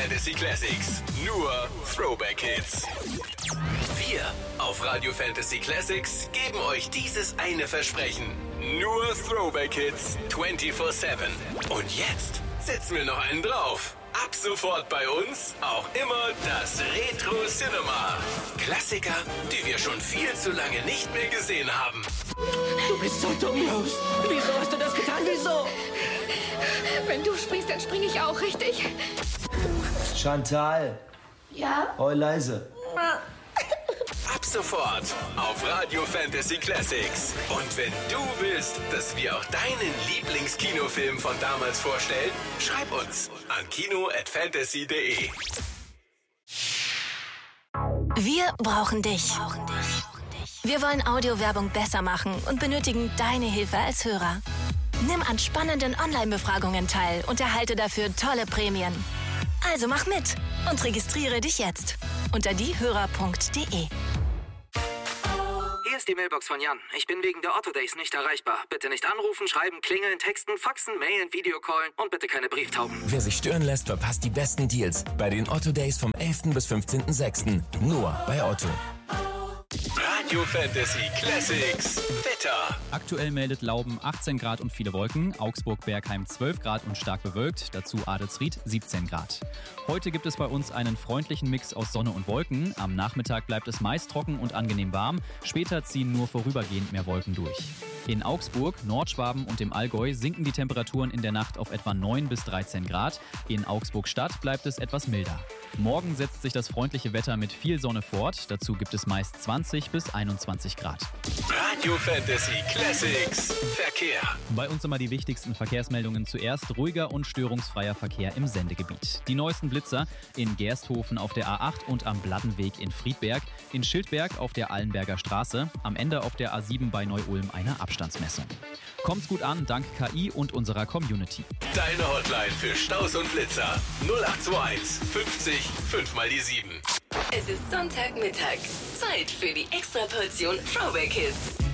Fantasy Classics. Nur Throwback Hits. Wir auf Radio Fantasy Classics geben euch dieses eine Versprechen. Nur Throwback Hits 24/7. Und jetzt setzen wir noch einen drauf. Ab sofort bei uns auch immer das Retro Cinema. Klassiker, die wir schon viel zu lange nicht mehr gesehen haben. Du bist so dumm, Rose. Wieso hast du das getan? Wieso? Wenn du springst, dann springe ich auch, richtig? Chantal. Ja? Oh, leise. Ab sofort auf Radio Fantasy Classics. Und wenn du willst, dass wir auch deinen Lieblingskinofilm von damals vorstellen, schreib uns an kino@fantasy.de. Wir brauchen dich. Wir wollen Audiowerbung besser machen und benötigen deine Hilfe als Hörer. Nimm an spannenden Online-Befragungen teil und erhalte dafür tolle Prämien. Also mach mit und registriere dich jetzt unter diehörer.de. Hier ist die Mailbox von Jan. Ich bin wegen der Otto Days nicht erreichbar. Bitte nicht anrufen, schreiben, klingeln, texten, faxen, mailen, Videocallen und bitte keine Brieftauben. Wer sich stören lässt, verpasst die besten Deals bei den Otto Days vom 11. bis 15.06. Nur bei Otto. Radio Fantasy Classics Wetter. Aktuell meldet Lauben 18 Grad und viele Wolken, Augsburg-Bergheim 12 Grad und stark bewölkt, dazu Adelsried 17 Grad. Heute gibt es bei uns einen freundlichen Mix aus Sonne und Wolken. Am Nachmittag bleibt es meist trocken und angenehm warm, später ziehen nur vorübergehend mehr Wolken durch. In Augsburg, Nordschwaben und dem Allgäu sinken die Temperaturen in der Nacht auf etwa 9 bis 13 Grad. In Augsburg-Stadt bleibt es etwas milder. Morgen setzt sich das freundliche Wetter mit viel Sonne fort. Dazu gibt es meist 20 bis 21 Grad. Radio Fantasy Classics Verkehr. Bei uns immer die wichtigsten Verkehrsmeldungen zuerst. Ruhiger und störungsfreier Verkehr im Sendegebiet. Die neuesten Blitzer in Gersthofen auf der A8 und am Bladdenweg in Friedberg. In Schildberg auf der Allenberger Straße. Am Ende auf der A7 bei Neu-Ulm eine Abstandsmessung. Kommt's gut an, dank KI und unserer Community. Deine Hotline für Staus und Blitzer 0821 50 5 mal die 7. Es ist Sonntagmittag. Zeit für die Extraportion Throwback Hits.